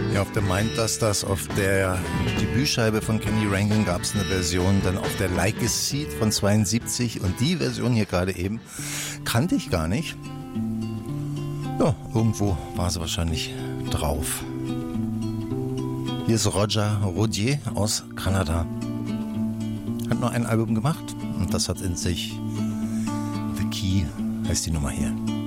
Ja, auf der Mindbusters, auf der Debütscheibe von Kenny Rankin gab es eine Version, dann auf der Like a Seed von 72 und die Version hier gerade eben kannte ich gar nicht. Ja, irgendwo war sie wahrscheinlich drauf. Hier ist Roger Rodier aus Kanada. Hat nur ein Album gemacht und das hat in sich The Key, heißt die Nummer hier.